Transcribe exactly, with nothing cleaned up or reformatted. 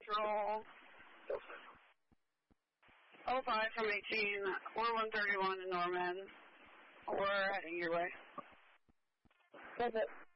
Central. oh five from eighteen, four one thirty-one in Norman. We're heading your way. That's it.